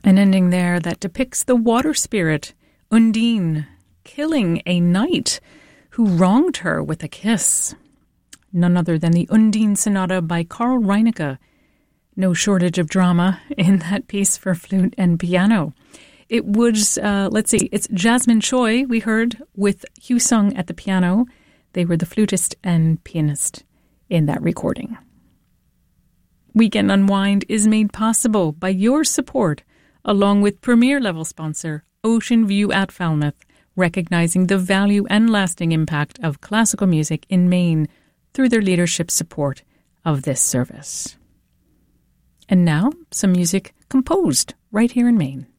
An ending there that depicts the water spirit, Undine, killing a knight who wronged her with a kiss. None other than the Undine Sonata by Carl Reinecke. No shortage of drama in that piece for flute and piano. It was, it's Jasmine Choi we heard with Hugh Sung at the piano. They were the flutist and pianist in that recording. Weekend Unwind is made possible by your support, along with premier level sponsor Ocean View at Falmouth, recognizing the value and lasting impact of classical music in Maine through their leadership support of this service. And now, some music composed right here in Maine.